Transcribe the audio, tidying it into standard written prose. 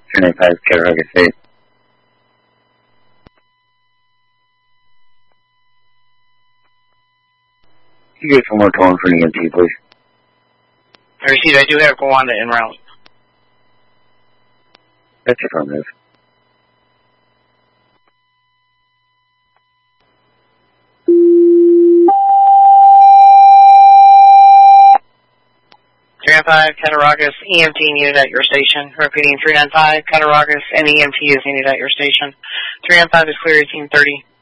395 Cattaraugus 8. Can you get some more tone for an EMT, please? I received. I do have Gowanda en route. That's affirmative. Cattaraugus, EMT needed at your station. Repeating, 395 Cattaraugus, and EMT is needed at your station. 395 is clear, 1830.